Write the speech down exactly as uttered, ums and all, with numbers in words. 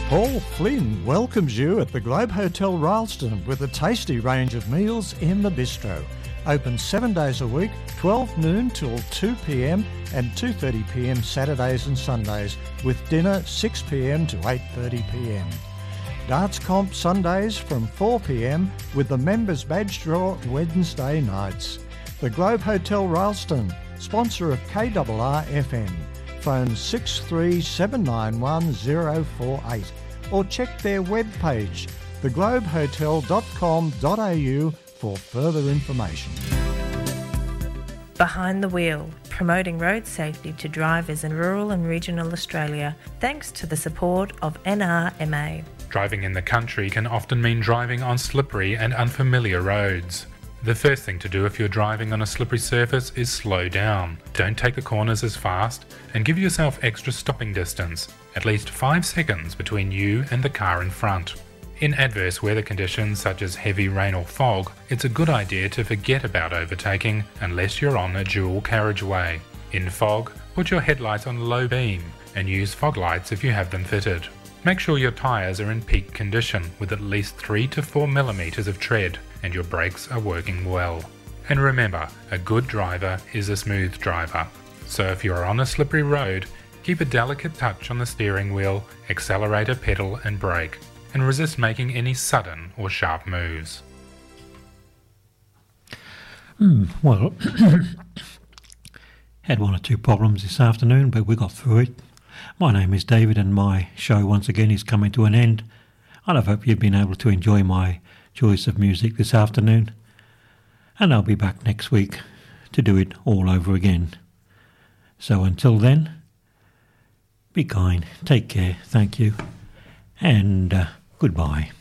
Paul Flynn welcomes you at the Globe Hotel Rylstone with a tasty range of meals in the bistro. Open seven days a week, twelve noon till two p m and two thirty p m Saturdays and Sundays, with dinner six p m to eight thirty p m. Darts comp Sundays from four p m with the members badge draw Wednesday nights. The Globe Hotel Rylstone, sponsor of K R R F M. Phone six three seven nine one zero four eight or check their webpage the globe hotel dot com dot a u for further information. Behind the Wheel, promoting road safety to drivers in rural and regional Australia, thanks to the support of N R M A. Driving in the country can often mean driving on slippery and unfamiliar roads. The first thing to do if you're driving on a slippery surface is slow down. Don't take the corners as fast and give yourself extra stopping distance, at least five seconds between you and the car in front. In adverse weather conditions such as heavy rain or fog, it's a good idea to forget about overtaking unless you're on a dual carriageway. In fog, put your headlights on low beam and use fog lights if you have them fitted. Make sure your tyres are in peak condition with at least three to four millimetres of tread and your brakes are working well. And remember, a good driver is a smooth driver. So if you are on a slippery road, keep a delicate touch on the steering wheel, accelerator pedal and brake, and resist making any sudden or sharp moves. Mm, well, had one or two problems this afternoon, but we got through it. My name is David and my show once again is coming to an end. And I hope you've been able to enjoy my choice of music this afternoon. And I'll be back next week to do it all over again. So until then, be kind, take care, thank you, and uh, goodbye.